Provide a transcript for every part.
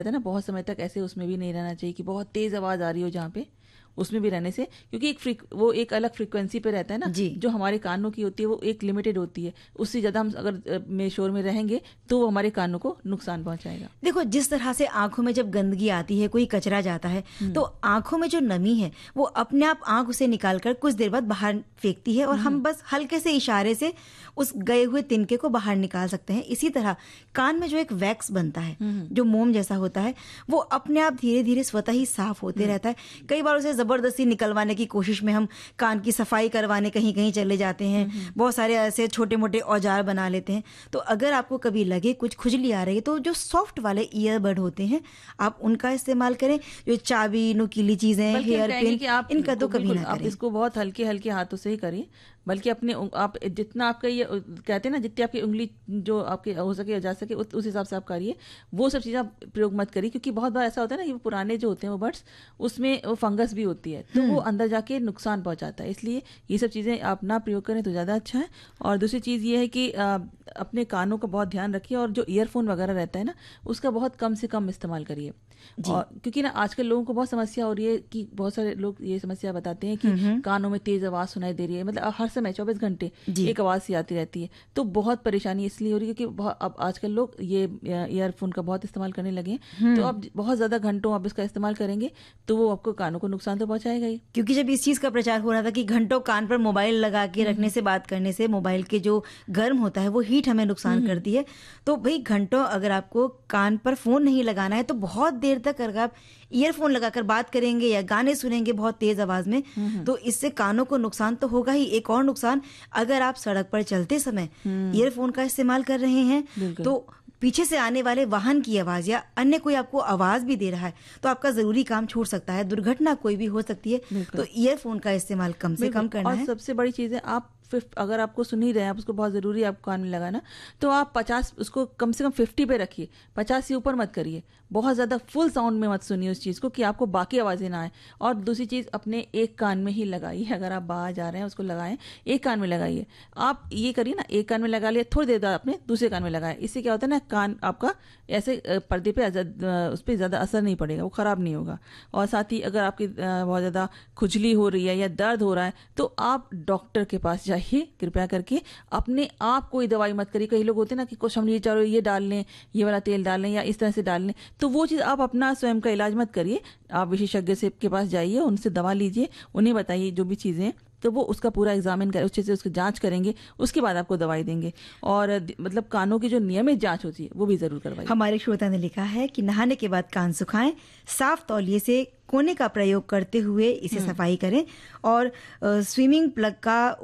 है ना, बहुत समय तक ऐसे उसमें भी नहीं रहना चाहिए कि बहुत तेज आवाज आ रही हो जहाँ पे, उसमें भी रहने से, क्योंकि वो एक अलग फ्रीक्वेंसी पे रहता है ना, जी। जो हमारे कानों की होती है वो एक लिमिटेड होती है, उससे ज़्यादा हम अगर में शोर में रहेंगे तो वो हमारे कानों को नुकसान पहुंचाएगा। देखो, जिस तरह से आंखों में जब गंदगी आती है, कोई कचरा जाता है, तो आंखों में जो नमी है वो अपने आप आंख उसे निकालकर कुछ देर बाद बाहर फेंकती है और हम बस हल्के से इशारे से उस गए हुए तिनके को बाहर निकाल सकते हैं। इसी तरह कान में जो एक वैक्स बनता है, जो मोम जैसा होता है, वो अपने आप धीरे धीरे स्वतः ही साफ होते रहता है। कई बार उसे जबरदस्ती निकलवाने की कोशिश में हम कान की सफाई करवाने कहीं कहीं चले जाते हैं, बहुत सारे ऐसे छोटे मोटे औजार बना लेते हैं। तो अगर आपको कभी लगे कुछ खुजली आ रही है, तो जो सॉफ्ट वाले ईयरबड होते हैं, आप उनका इस्तेमाल करें। जो चाबी, नुकीली चीजें, हेयर पिन, इनका तो कभी ना आप करें। इसको बहुत हल्के हल्के हाथों से ही करिए, बल्कि अपने आप जितना आपका ये कहते हैं ना, जितनी आपकी उंगली जो आपके हो सके जा सके उस हिसाब से आप करिए। वो सब चीज़ें आप प्रयोग मत करिए, क्योंकि बहुत बार ऐसा होता है ना कि वो पुराने जो होते हैं वो बड्स, उसमें वो फंगस भी होती है, तो वो अंदर जाके नुकसान पहुंचाता है। इसलिए ये सब चीज़ें आप ना प्रयोग करें तो ज़्यादा अच्छा है। और दूसरी चीज़ ये है कि अपने कानों का बहुत ध्यान रखिए, और जो ईयरफोन वगैरह रहता है ना, उसका बहुत कम से कम इस्तेमाल करिए। और क्योंकि ना आजकल लोगों को बहुत समस्या हो रही है कि बहुत सारे लोग ये समस्या बताते हैं कि कानों में तेज आवाज सुनाई दे रही है, मतलब हर समय 24 घंटे एक आवाज सी आती रहती है। तो बहुत परेशानी इसलिए हो रही है क्योंकि अब आजकल लोग ये ईयरफोन का बहुत इस्तेमाल करने लगे हैं। तो अब बहुत ज्यादा घंटों आप इसका इस्तेमाल करेंगे तो वो आपको कानों को नुकसान तो पहुंचाएगा ही। क्योंकि जब इस चीज का प्रचार हो रहा था कि घंटों कान पर मोबाइल लगा के रखने से, बात करने से मोबाइल के जो गर्म होता है वो हीट हमें नुकसान करती है, तो भाई घंटों अगर आपको कान पर फोन नहीं लगाना है तो बहुत देर तक अगर आप ईयरफोन लगाकर बात करेंगे या गाने सुनेंगे बहुत तेज आवाज में, तो इससे कानों को नुकसान तो होगा ही। एक और नुकसान, अगर आप सड़क पर चलते समय ईयरफोन का इस्तेमाल कर रहे हैं तो पीछे से आने वाले वाहन की आवाज या अन्य कोई आपको आवाज भी दे रहा है तो आपका जरूरी काम छूट सकता है, दुर्घटना कोई भी हो सकती है। तो ईयरफोन का इस्तेमाल कम से कम करना है। और सबसे बड़ी चीज है, आप अगर आपको सुन ही रहे हैं, आप उसको बहुत जरूरी है आपको कान में लगाना, तो आप 50 उसको कम से कम 50 पे रखिए, 50 से ऊपर मत करिए। बहुत ज्यादा फुल साउंड में मत सुनिए उस चीज को कि आपको बाकी आवाजें ना आए। और दूसरी चीज, अपने एक कान में ही लगाइए। अगर आप बाहर जा रहे हैं उसको लगाएं, एक कान में लगाइए। आप ये करिए ना, एक कान में लगा लिया, थोड़ी देर बाद अपने दूसरे कान में लगाएं। इससे क्या होता है ना, कान आपका ऐसे पर्दे पे उस पर ज्यादा असर नहीं पड़ेगा, वो खराब नहीं होगा। और साथ ही अगर आपकी बहुत ज्यादा खुजली हो रही है या दर्द हो रहा है तो आप डॉक्टर के पास जाइए कृपया करके। अपने आप कोई दवाई मत करिए। कई लोग होते हैं ना कि कुछ हम ये चाहो ये डाल लें, ये वाला तेल डाल लें या इस तरह से डाल लें, तो वो चीज़ आप अपना स्वयं का इलाज मत करिए। आप विशेषज्ञ से के पास जाइए, उनसे दवा लीजिए, उन्हें बताइए जो भी चीज़ें, तो वो उसका पूरा एग्जामिन कर, अच्छे से उसकी जांच करेंगे, उसके बाद आपको दवाई देंगे। और मतलब कानों की जो नियमित जांच होती है वो भी जरूर करवाइए। हमारे श्रोता ने लिखा है कि नहाने के बाद कान सुखाएं, साफ तौलिए से कोने का प्रयोग करते हुए इसे सफाई करें, और स्विमिंग प्लग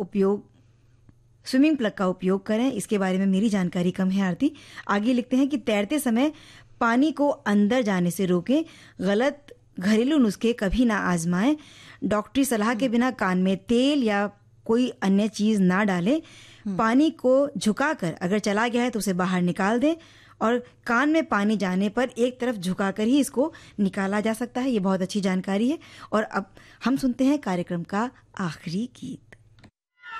का उपयोग करें। इसके बारे में मेरी जानकारी कम है आरती। आगे लिखते हैं कि तैरते समय पानी को अंदर जाने से रोकें, गलत घरेलू नुस्खे कभी ना आजमाएं, डॉक्टरी सलाह के बिना कान में तेल या कोई अन्य चीज ना डालें, पानी को झुकाकर अगर चला गया है तो उसे बाहर निकाल दें, और कान में पानी जाने पर एक तरफ झुकाकर ही इसको निकाला जा सकता है। ये बहुत अच्छी जानकारी है। और अब हम सुनते हैं कार्यक्रम का आखिरी गीत।